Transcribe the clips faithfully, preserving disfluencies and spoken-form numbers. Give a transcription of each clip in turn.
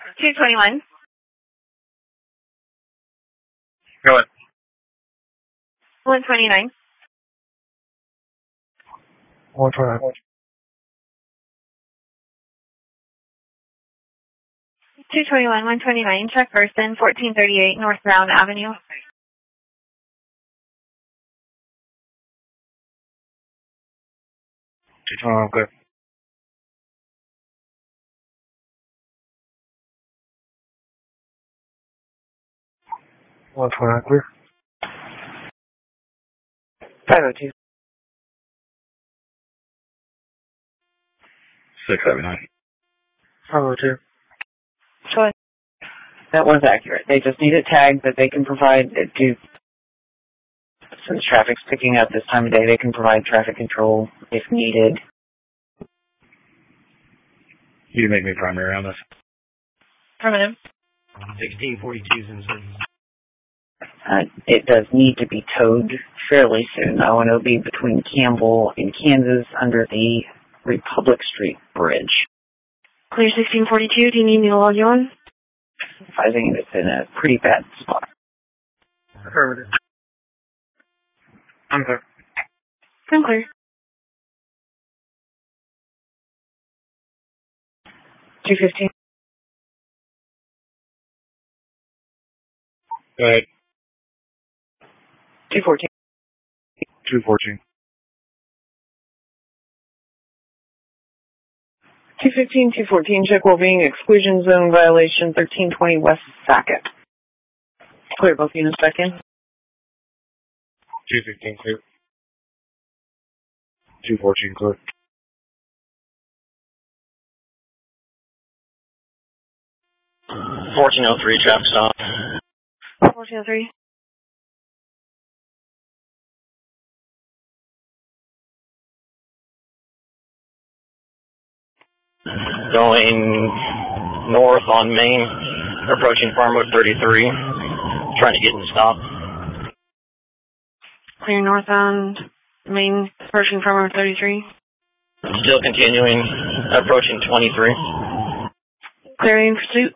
two twenty-one. Go ahead. one twenty-nine. one twenty-nine. two twenty-one, one twenty-nine, check person, fourteen thirty-eight North Brown Avenue. two twenty-one, good. one twenty-nine, clear. five oh two. six seventy-nine. five oh two. Go ahead. That was accurate. They just need a tag that they can provide to, since traffic's picking up this time of day, they can provide traffic control if needed. You make me primary on this. Affirmative. sixteen forty-two in Uh, it does need to be towed fairly soon. O and O B between Campbell and Kansas under the Republic Street Bridge. Clear sixteen forty-two, do you need me to log you on? I think it's in a pretty bad spot. Affirmative. I'm clear. I'm clear. two fifteen. Go ahead. two fourteen. two fourteen. two fifteen, two fourteen, check well-being, exclusion zone violation, thirteen twenty West Sackett. Clear both units back in. two fifteen, clear. two fourteen, clear. fourteen oh three, traffic stop. fourteen oh three. Going north on Main, approaching Farmwood thirty-three, trying to get in stop. Clear northbound, main, approaching Farmer thirty-three. Still continuing, approaching twenty-three. Clearing pursuit.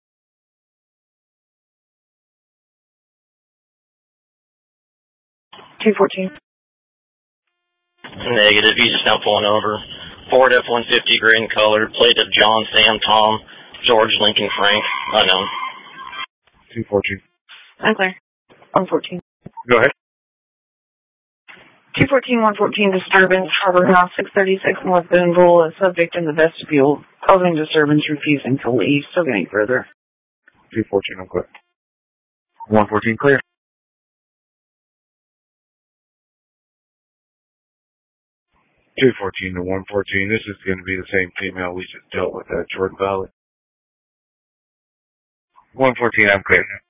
two fourteen. Negative, he's just now pulling over. Ford F one fifty, gray in color, plate of John, Sam, Tom, George, Lincoln, Frank, unknown. two fourteen. I'm clear. one fourteen. Go ahead. two fourteen, one fourteen, disturbance, Harbor House, six thirty-six North Boonville, a subject in the vestibule, causing disturbance, refusing to leave. Still getting further. two fourteen, I'm clear. one fourteen, clear. two fourteen to one fourteen, this is going to be the same female we just dealt with at Jordan Valley. one fourteen, I'm clear.